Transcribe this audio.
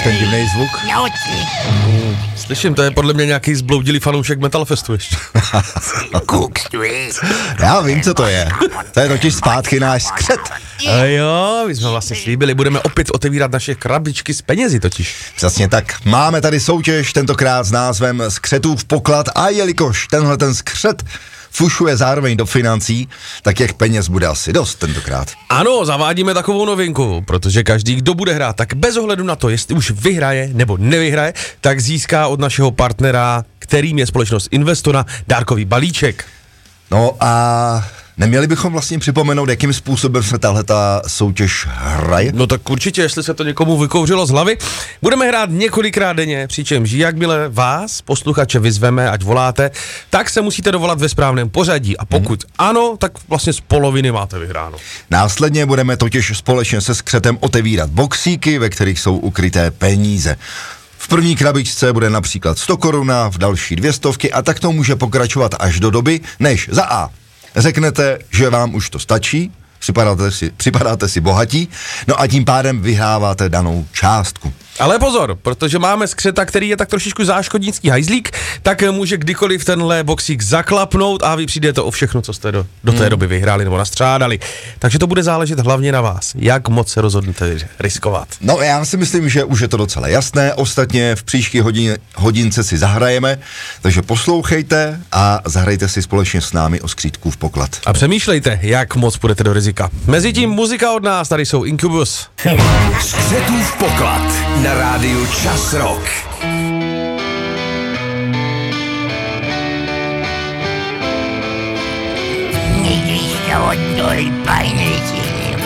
ten divný zvuk? Slyším, to je podle mě nějaký zbloudilý fanoušek Metalfestu ještě. Já vím, co to je. To je totiž zpátky náš skřet. A jo, my jsme vlastně slíbili, budeme opět otevírat naše krabičky s penězi totiž. Přesně tak. Máme tady soutěž, tentokrát s názvem Skřetův poklad, a jelikož tenhle ten skřet fušuje zároveň do financí, tak jak peněz bude asi dost tentokrát. Ano, zavádíme takovou novinku, protože každý, kdo bude hrát, tak bez ohledu na to, jestli už vyhraje nebo nevyhraje, tak získá od našeho partnera, kterým je společnost Investora, dárkový balíček. No a neměli bychom vlastně připomenout, jakým způsobem se tahleta soutěž hraje? No tak určitě, jestli se to někomu vykouřilo z hlavy. Budeme hrát několikrát denně, přičemž jakmile vás, posluchače, vyzveme, ať voláte, tak se musíte dovolat ve správném pořadí. A pokud ano, tak vlastně z poloviny máte vyhráno. Následně budeme totiž společně se skřetem otevírat boxíky, ve kterých jsou ukryté peníze. V první krabičce bude například 100 koruna, v další 200 a tak to může pokračovat až do doby, než za A řeknete, že vám už to stačí, připadáte si bohatí, no a tím pádem vyhráváte danou částku. Ale pozor, protože máme skřeta, který je tak trošičku záškodnický hajzlík, tak může kdykoliv tenhle boxík zaklapnout a vy přijdete o všechno, co jste do té doby vyhráli nebo nastřádali. Takže to bude záležet hlavně na vás, jak moc se rozhodnete riskovat. No já si myslím, že už je to docela jasné, ostatně v příští hodince si zahrajeme, takže poslouchejte a zahrajte si společně s námi o skřítku v poklad. A přemýšlejte, jak moc půjdete do rizika. Mezitím muzika od nás, tady jsou Incubus. Skřetův poklad na rádiu Čas Rock. Když to oddolí pajnici,